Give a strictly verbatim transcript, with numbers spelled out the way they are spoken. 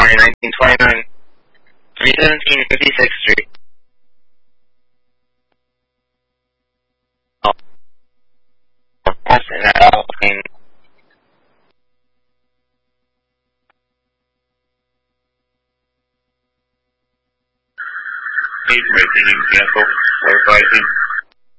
January nineteen twenty-nine, three seventeen fifty-sixth Street. Austin at Alpine. He's making him cancel. Clarify him.